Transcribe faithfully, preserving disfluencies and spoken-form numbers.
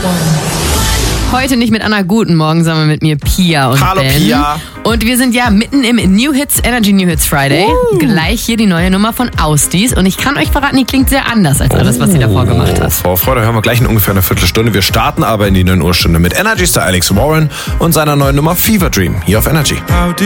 Heute nicht mit Anna Guten Morgen, sondern mit mir Pia und Hallo Ben. Pia. Und wir sind ja mitten im New Hits, Energy New Hits Friday. Uh. Gleich hier die neue Nummer von Austis. Und ich kann euch verraten, die klingt sehr anders als alles, was sie davor gemacht hat. Frau Freude, hören wir gleich in ungefähr einer Viertelstunde. Wir starten aber in die neun Uhr Stunde mit Energy Star Alex Warren und seiner neuen Nummer Fever Dream hier auf Energy.